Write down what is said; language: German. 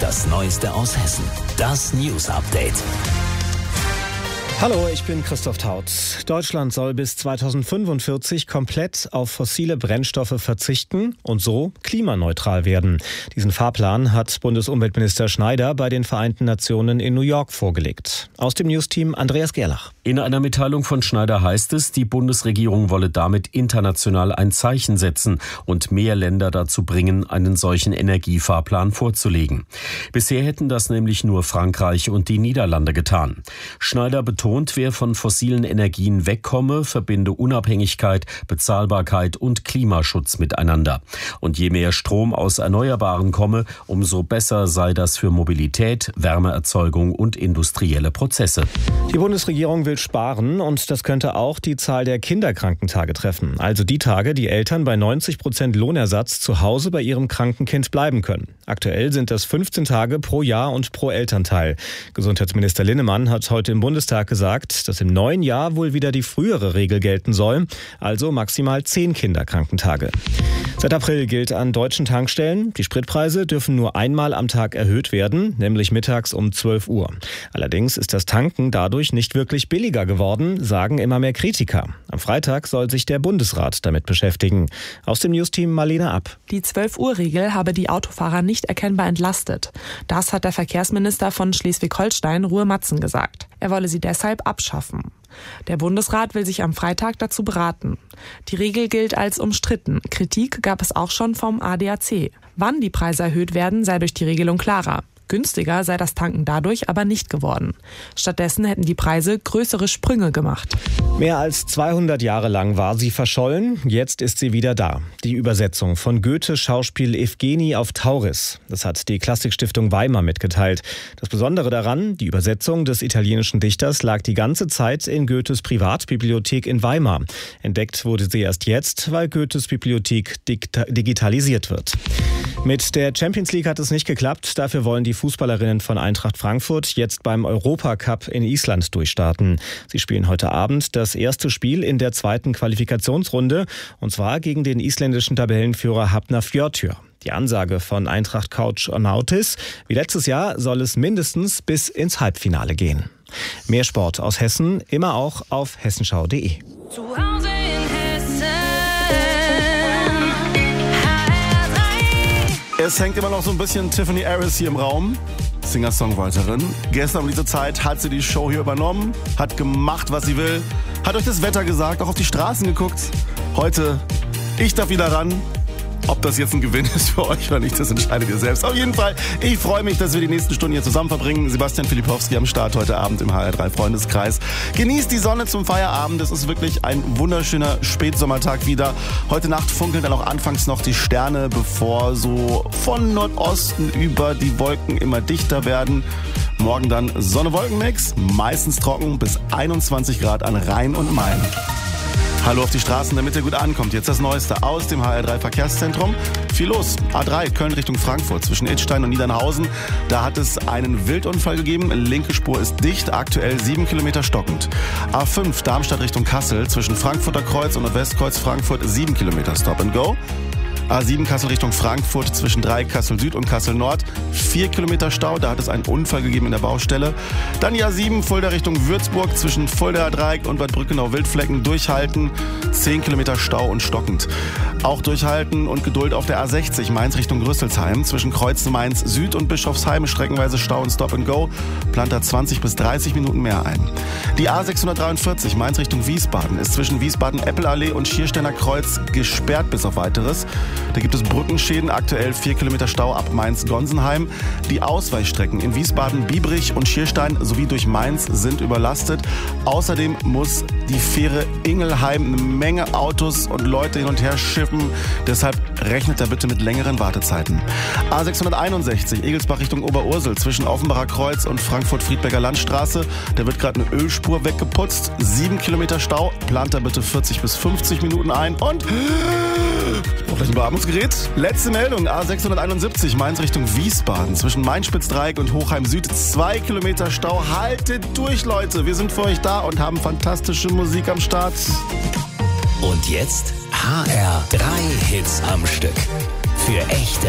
das Neueste aus Hessen. Das News Update. Hallo, ich bin Christoph Taut. Deutschland soll bis 2045 komplett auf fossile Brennstoffe verzichten und so klimaneutral werden. Diesen Fahrplan hat Bundesumweltminister Schneider bei den Vereinten Nationen in New York vorgelegt. Aus dem Newsteam Andreas Gerlach. In einer Mitteilung von Schneider heißt es, die Bundesregierung wolle damit international ein Zeichen setzen und mehr Länder dazu bringen, einen solchen Energiefahrplan vorzulegen. Bisher hätten das nämlich nur Frankreich und die Niederlande getan. Schneider betont, wer von fossilen Energien wegkomme, verbinde Unabhängigkeit, Bezahlbarkeit und Klimaschutz miteinander. Und je mehr Strom aus Erneuerbaren komme, umso besser sei das für Mobilität, Wärmeerzeugung und industrielle Prozesse. Die Bundesregierung will sparen und das könnte auch die Zahl der Kinderkrankentage treffen. Also die Tage, die Eltern bei 90% Lohnersatz zu Hause bei ihrem kranken Kind bleiben können. Aktuell sind das 15 Tage pro Jahr und pro Elternteil. Gesundheitsminister Linnemann hat heute im Bundestag gesagt, dass im neuen Jahr wohl wieder die frühere Regel gelten soll, also maximal 10 Kinderkrankentage. Seit April gilt an deutschen Tankstellen, die Spritpreise dürfen nur einmal am Tag erhöht werden, nämlich mittags um 12 Uhr. Allerdings ist das Tanken dadurch nicht wirklich billiger geworden, sagen immer mehr Kritiker. Am Freitag soll sich der Bundesrat damit beschäftigen. Aus dem Newsteam Marlene Ab. Die 12-Uhr-Regel habe die Autofahrer nicht erkennbar entlastet. Das hat der Verkehrsminister von Schleswig-Holstein, Ruhe Matzen, gesagt. Er wolle sie deshalb abschaffen. Der Bundesrat will sich am Freitag dazu beraten. Die Regel gilt als umstritten. Kritik gab es auch schon vom ADAC. Wann die Preise erhöht werden, sei durch die Regelung klarer. Günstiger sei das Tanken dadurch aber nicht geworden. Stattdessen hätten die Preise größere Sprünge gemacht. Mehr als 200 Jahre lang war sie verschollen, jetzt ist sie wieder da. Die Übersetzung von Goethes Schauspiel Evgenie auf Tauris. Das hat die Klassikstiftung Weimar mitgeteilt. Das Besondere daran, die Übersetzung des italienischen Dichters lag die ganze Zeit in Goethes Privatbibliothek in Weimar. Entdeckt wurde sie erst jetzt, weil Goethes Bibliothek digitalisiert wird. Mit der Champions League hat es nicht geklappt. Dafür wollen die Fußballerinnen von Eintracht Frankfurt jetzt beim Europacup in Island durchstarten. Sie spielen heute Abend das erste Spiel in der zweiten Qualifikationsrunde, und zwar gegen den isländischen Tabellenführer Hafnarfjörður. Die Ansage von Eintracht-Coach Nautis: wie letztes Jahr soll es mindestens bis ins Halbfinale gehen. Mehr Sport aus Hessen, immer auch auf hessenschau.de. Es hängt immer noch so ein bisschen Tiffany Harris hier im Raum, Singer-Songwriterin. Gestern um diese Zeit hat sie die Show hier übernommen, hat gemacht, was sie will, hat euch das Wetter gesagt, auch auf die Straßen geguckt. Heute, ich darf wieder ran. Ob das jetzt ein Gewinn ist für euch oder nicht, das entscheidet ihr selbst. Auf jeden Fall, ich freue mich, dass wir die nächsten Stunden hier zusammen verbringen. Sebastian Filipowski am Start heute Abend im HR3 Freundeskreis. Genießt die Sonne zum Feierabend. Es ist wirklich ein wunderschöner Spätsommertag wieder. Heute Nacht funkeln dann auch anfangs noch die Sterne, bevor so von Nordosten über die Wolken immer dichter werden. Morgen dann Sonne-Wolken-Mix, meistens trocken bis 21 Grad an Rhein und Main. Hallo auf die Straßen, damit ihr gut ankommt. Jetzt das Neueste aus dem HR3 Verkehrszentrum. Viel los. A3 Köln Richtung Frankfurt zwischen Idstein und Niedernhausen. Da hat es einen Wildunfall gegeben. Linke Spur ist dicht, aktuell 7 Kilometer stockend. A5 Darmstadt Richtung Kassel zwischen Frankfurter Kreuz und Westkreuz Frankfurt 7 Kilometer Stop and Go. A7 Kassel Richtung Frankfurt zwischen Kassel Süd und Kassel Nord. 4 Kilometer Stau, da hat es einen Unfall gegeben in der Baustelle. Dann die A7 Fulda Richtung Würzburg zwischen Fuldaer Dreieck und Bad Brückenau-Wildflecken durchhalten. 10 Kilometer Stau und stockend. Auch durchhalten und Geduld auf der A60 Mainz Richtung Rüsselsheim. Zwischen Kreuz Mainz Süd und Bischofsheim streckenweise Stau und Stop and Go. Plant da 20 bis 30 Minuten mehr ein. Die A643 Mainz Richtung Wiesbaden ist zwischen Wiesbaden-Eppelallee und Schiersteiner Kreuz gesperrt bis auf Weiteres. Da gibt es Brückenschäden, aktuell 4 Kilometer Stau ab Mainz-Gonsenheim. Die Ausweichstrecken in Wiesbaden, Biebrich und Schierstein sowie durch Mainz sind überlastet. Außerdem muss die Fähre Ingelheim eine Menge Autos und Leute hin und her schiffen. Deshalb rechnet da bitte mit längeren Wartezeiten. A661 Egelsbach Richtung Oberursel zwischen Offenbacher Kreuz und Frankfurt-Friedberger Landstraße. Da wird gerade eine Ölspur weggeputzt. 7 Kilometer Stau. Plant da bitte 40 bis 50 Minuten ein. Und ich brauche gleich ein Beatmungsgerät. Letzte Meldung. A671 Mainz Richtung Wiesbaden zwischen Mainspitzdreieck und Hochheim Süd. 2 Kilometer Stau. Haltet durch, Leute. Wir sind für euch da und haben fantastische Musik am Start. Und jetzt HR3 Hits am Stück. Für echte